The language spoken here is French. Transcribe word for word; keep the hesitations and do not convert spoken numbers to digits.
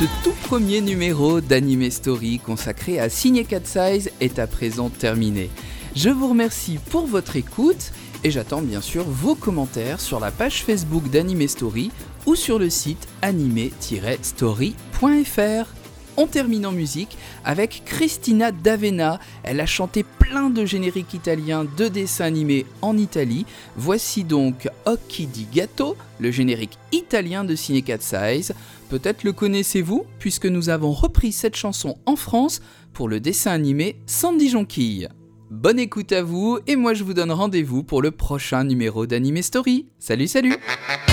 Ce tout premier numéro d'Anime Story consacré à Signé Cat Size est à présent terminé. Je vous remercie pour votre écoute et j'attends bien sûr vos commentaires sur la page Facebook d'Anime Story ou sur le site anime tiret story point f r. On termine en musique avec Cristina D'Avena. Elle a chanté plein de génériques italiens de dessins animés en Italie. Voici donc Occhi di Gatto, le générique italien de Signé Cat Size. Peut-être le connaissez-vous, puisque nous avons repris cette chanson en France pour le dessin animé Sandy Jonquille. Bonne écoute à vous, et moi je vous donne rendez-vous pour le prochain numéro d'Anime Story. Salut, salut!